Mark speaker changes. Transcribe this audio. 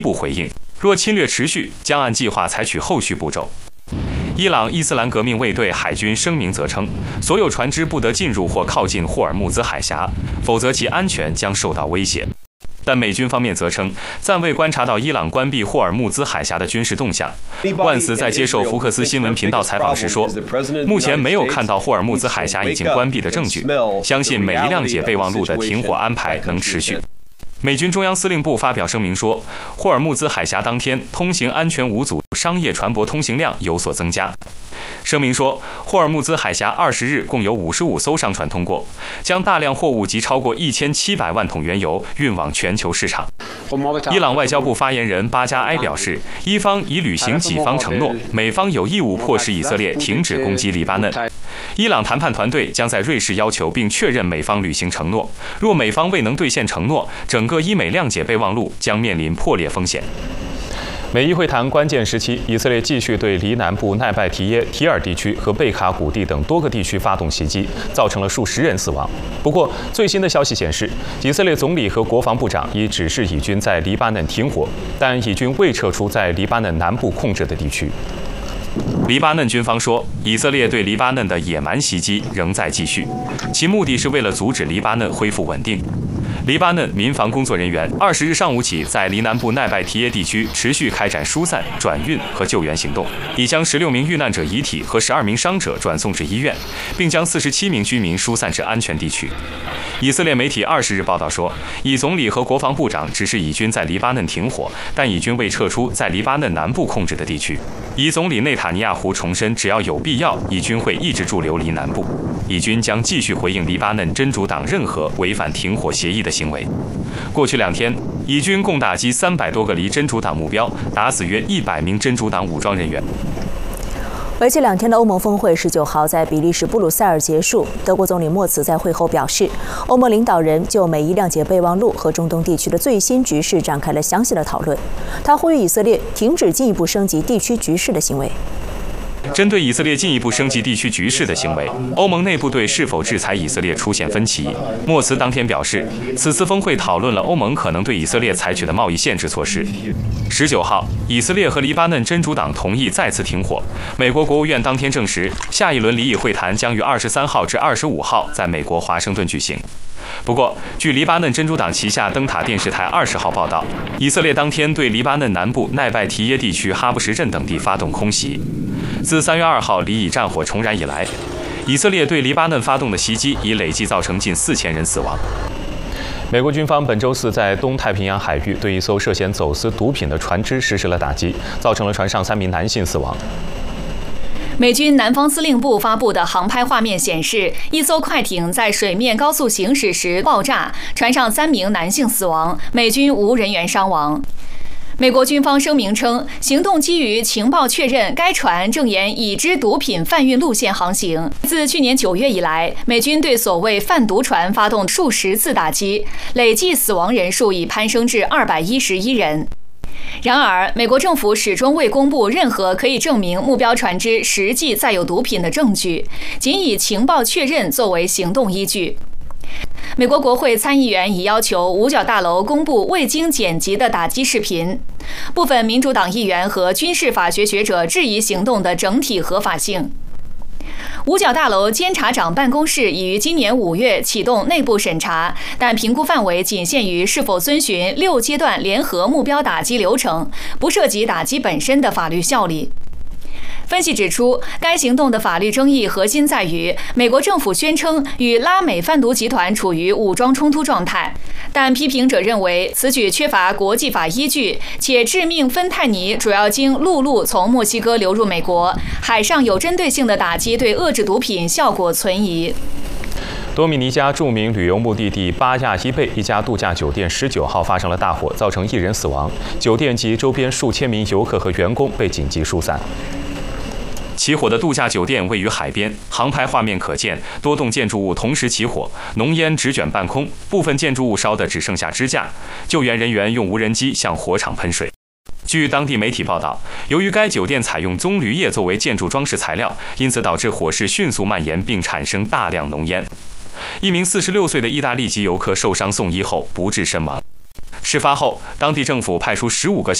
Speaker 1: 步回应，若侵略持续，将按计划采取后续步骤。伊朗伊斯兰革命卫队海军声明则称，所有船只不得进入或靠近霍尔木兹海峡，否则其安全将受到威胁。但美军方面则称，暂未观察到伊朗关闭霍尔木兹海峡的军事动向。万斯在接受福克斯新闻频道采访时说，目前没有看到霍尔木兹海峡已经关闭的证据，相信每一谅解备忘录的停火安排能持续。美军中央司令部发表声明说，霍尔木兹海峡当天通行安全无阻，商业船舶通行量有所增加。声明说，霍尔木兹海峡20日共有55艘商船通过，将大量货物及超过1700万桶原油运往全球市场。伊朗外交部发言人巴加埃表示，伊方已履行己方承诺，美方有义务迫使以色列停止攻击黎巴嫩。伊朗谈判团队将在瑞士要求并确认美方履行承诺，若美方未能兑现承诺，整个伊美谅解备忘录将面临破裂风险。美伊会谈关键时期，以色列继续对黎南部奈拜提耶、提尔地区和贝卡谷地等多个地区发动袭击，造成了数十人死亡。不过，最新的消息显示，以色列总理和国防部长已指示以军在黎巴嫩停火，但以军未撤出在黎巴嫩南部控制的地区。黎巴嫩军方说，以色列对黎巴嫩的野蛮袭击仍在继续，其目的是为了阻止黎巴嫩恢复稳定。黎巴嫩民防工作人员20日上午起在黎南部奈拜提耶地区持续开展疏散、转运和救援行动，已将16名遇难者遗体和12名伤者转送至医院，并将47名居民疏散至安全地区。以色列媒体20日报道说，以总理和国防部长指示以军在黎巴嫩停火，但以军未撤出在黎巴嫩南部控制的地区。以总理内塔尼亚胡重申，只要有必要，以军会一直驻留黎南部。以军将继续回应黎巴嫩真主党任何违反停火协议的行为。过去2天，以军共打击300多个离真主党目标，打死约100名真主党武装人员。
Speaker 2: 为期2天的欧盟峰会19号在比利时布鲁塞尔结束。德国总理默茨在会后表示，欧盟领导人就美伊谅解备忘录和中东地区的最新局势展开了详细的讨论。他呼吁以色列停止进一步升级地区局势的行为。
Speaker 1: 针对以色列进一步升级地区局势的行为，欧盟内部对是否制裁以色列出现分歧。默茨当天表示，此次峰会讨论了欧盟可能对以色列采取的贸易限制措施。19号，以色列和黎巴嫩真主党同意再次停火。美国国务院当天证实，下一轮黎以会谈将于23号至25号在美国华盛顿举行。不过，据黎巴嫩真主党旗下灯塔电视台20号报道，以色列当天对黎巴嫩南部奈拜提耶地区哈布什镇等地发动空袭。自3月2号黎以战火重燃以来，以色列对黎巴嫩发动的袭击已累计造成近4000人死亡。美国军方本周4在东太平洋海域对一艘涉嫌走私毒品的船只实施了打击，造成了船上3名男性死亡。
Speaker 3: 美军南方司令部发布的航拍画面显示，一艘快艇在水面高速行驶时爆炸，船上3名男性死亡，美军无人员伤亡。美国军方声明称，行动基于情报确认，该船正沿已知毒品贩运路线航行。自去年9月以来，美军对所谓贩毒船发动数十次打击，累计死亡人数已攀升至211人。然而，美国政府始终未公布任何可以证明目标船只实际载有毒品的证据，仅以情报确认作为行动依据。美国国会参议员已要求五角大楼公布未经剪辑的打击视频。部分民主党议员和军事法学学者质疑行动的整体合法性。五角大楼监察长办公室已于今年5月启动内部审查，但评估范围仅限于是否遵循6阶段联合目标打击流程，不涉及打击本身的法律效力。分析指出，该行动的法律争议核心在于，美国政府宣称与拉美贩毒集团处于武装冲突状态，但批评者认为此举缺乏国际法依据，且致命芬太尼主要经陆路从墨西哥流入美国，海上有针对性的打击对遏制毒品效果存疑。
Speaker 1: 多米尼加著名旅游目的地巴亚伊贝一家度假酒店19号发生了大火，造成1人死亡，酒店及周边数千名游客和员工被紧急疏散。起火的度假酒店位于海边，航拍画面可见，多栋建筑物同时起火，浓烟直卷半空，部分建筑物烧得只剩下支架，救援人员用无人机向火场喷水。据当地媒体报道，由于该酒店采用棕榈叶作为建筑装饰材料，因此导致火势迅速蔓延并产生大量浓烟。一名46岁的意大利籍游客受伤送医后不治身亡。 事发后，当地政府派出15个